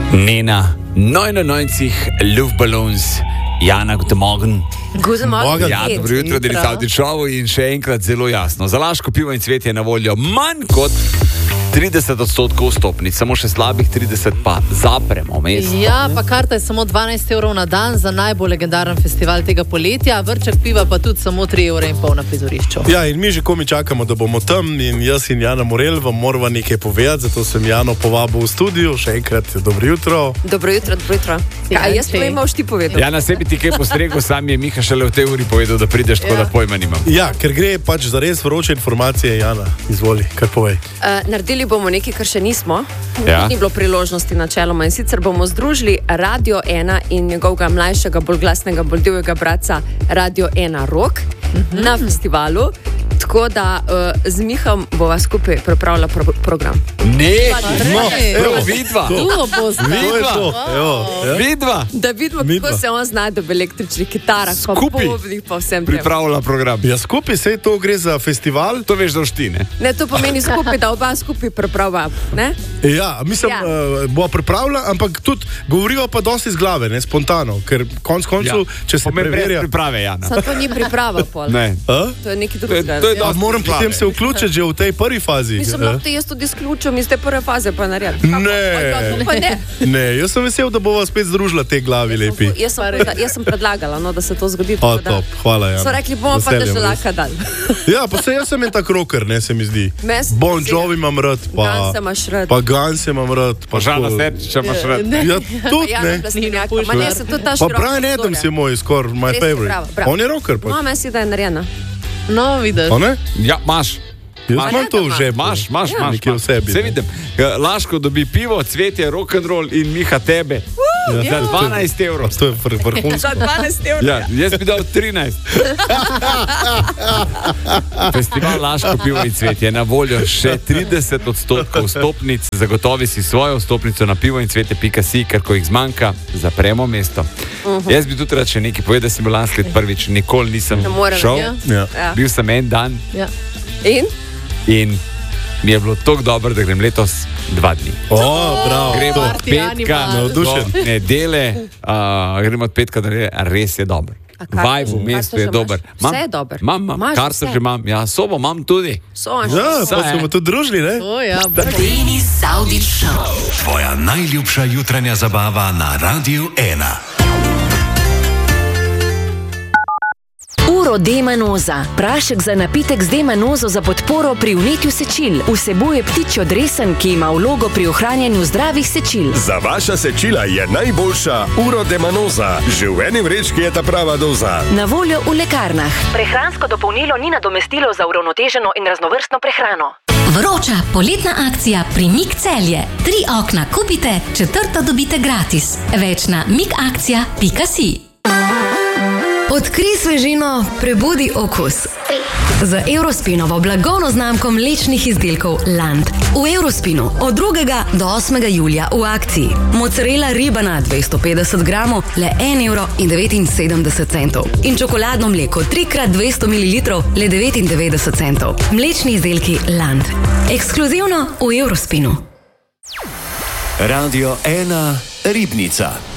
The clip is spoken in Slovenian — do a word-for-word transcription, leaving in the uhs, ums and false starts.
Nena, neunundneunzig Luftballons. Jana, guten Morgen. Guten Morgen. Ja, dobro jutro, Denis Avdićovo in še enkrat zelo jasno. Za Laško pivo in cvetje je na voljo manj kot trideset odstotkov vstopnic, samo še slabih trideset pa zapremo mesto. Ja, pa karta je samo dvanajst evrov na dan za najbolj legendaren festival tega poletja, vrček piva pa tudi samo tri evre in pol na prizorišču. Ja, in mi že komi čakamo, da bomo tam in jaz in Jana Morel vam morava nekaj povedati, zato sem Jano povabil v studio. Še enkrat dobro jutro. Dobro jutro, dobro jutro. Kaj, jaz povem, boš ti povedal. Ja, na sebi ti kaj postregel, sam je Miha šele v tej uri povedal, da prideš, tako Ja. da pojma nimam. Ja, ker gre pač za res vroče informacije, Jana. Izvoli, kar povej. Uh, naredili bomo nekaj, kar še nismo. Ja. Ni bilo priložnosti načeloma in sicer bomo združili Radio ena in njegovega mlajšega, bolj glasnega, bolj divjega bratca Radio ena Rock mm-hmm. na festivalu. Tako da uh, z Mihom bova skupaj pripravila pro- program. Ne, No, evo, vidva. Tu boste. To je to. Evo, ja. Vidva. Da vidimo, Midva. kako se on znajde v električnih kitarah, pa Skupaj bobnih, pa vsem tem. Pripravila program. Ja, skupaj se to gre za festival. To veš, da všti, ne? Ne, to pomeni skupaj, da oba skupaj pripravlja, ne? Ja, mislim, Ja. ja. uh, bo pripravila, ampak tudi govorijo pa dosti iz glave, ne spontano, ker konc koncev, ja. če se Pomeni brez preverja. priprave, Jana. Samo to ni priprava pol. Ne. A? To je nekaj To je, drugega. to je Ja. A dosti moram priprave. potem se vključiti že v tej prvi fazi. Mislim, eh? lahko te jaz tudi izključim iz te prve faze, pa naredim. Ne. Pa ne. Ne, jaz sem vesel, da bova spet združila te glavi lepi. Jaz sem, predla- jaz sem predlagala, no, da se to zgodi. O, tako da- top, hvala, Jana. So rekli, bomo pa da Veseljem, že res. laka dal. Ja, pa se jaz sem en tak rocker, ne, se mi zdi. Mes- Bon Jovi imam rad, pa... Ganse imaš rad. Pa Ganse imam rad. Pa Požana tako- Serčiča imaš rad. Ja, tudi, Ja, ne. plastnjaka. Ni Ma ne, se tudi ta Pa široka Brian Adams je obzorja. moj skoraj, my Res si favorite. bravo, bravo. On je rocker, No, pa. meni si, da je narejena. No, vidiš. O ne? Ja, imaš. Jaz Imaš. imam to v žepu. Imaš, imaš, imaš. Nekje v sebi, Se ne. vidim. Laško dobi pivo, cvetje, rock'n'roll in Miha tebe. Za dvanajst evrov. To je vr- vrhunsko. Za dvanajst evrov. Ja, jaz bi dal trinajst. Festival Laško pivo in cvetje je na voljo še trideset odstotkov vstopnic. Zagotovi si svojo vstopnico na pivo in cvetje pika si, ker ko jih zmanjka, zapremo mesto. Uh-huh. Jaz bi tudi rad še nekaj povedal, da sem bil lansko let prvič, nikoli nisem Ne morem, šel. ja. Ja. Ja. Bil sem en dan Ja. In? in mi je bilo tako dobro, da grem letos dva dni. O, bravo. Gremo od Party petka animal. do Navdušen. nedele, uh, gremo od petka do nedele, res je dober. A karto Vibe v že- mestu karto je že dober. imaš? Vse je dober. Imam, imam, Imaš kar se vse? že imam. Ja, sobo imam tudi. So on Ja, Vse, pa smo tudi družili, ne? O, ja, Denis Avdić Show. Tvoja najljubša jutranja zabava na Radiu ena. Uro D-manoza. Prašek za napitek z D-manozo za podporo pri vnetju sečil. Vsebuje ptičjo dresen, ki ima vlogo pri ohranjanju zdravih sečil. Za vaša sečila je najboljša Uro Demanoza. Že v eni vrečki je ta prava doza. Na voljo v lekarnah. Prehransko dopolnilo ni nadomestilo za uravnoteženo in raznovrstno prehrano. Vroča poletna akcija pri Mik Celje. Tri okna kupite, četrto dobite gratis. Več na mikakcija pika si. Odkrij svežino, prebudi okus. Z Eurospinovo blagovno znamko mlečnih izdelkov Land. V Eurospinu od drugega do osmega julija v akciji. Mozzarella ribana dvesto petdeset gramov, le en evro in devetinsedemdeset centov. In čokoladno mleko tri krat dvesto mililitrov, le devetindevetdeset centov. Mlečni izdelki Land. Ekskluzivno v Eurospinu. Radio ena Ribnica.